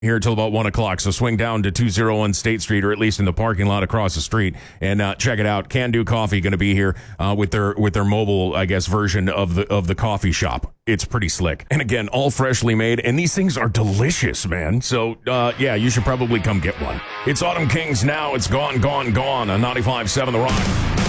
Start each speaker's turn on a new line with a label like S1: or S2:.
S1: here till about 1 o'clock. So swing down to 201 State Street, or at least in the parking lot across the street, and check it out. Can Do Coffee going to be here with their mobile, I guess, version of the coffee shop. It's pretty slick. And again, all freshly made, and these things are delicious, man. So, yeah, you should probably come get one. It's Autumn Kings now. It's Gone, Gone, Gone on 95.7 The Rock.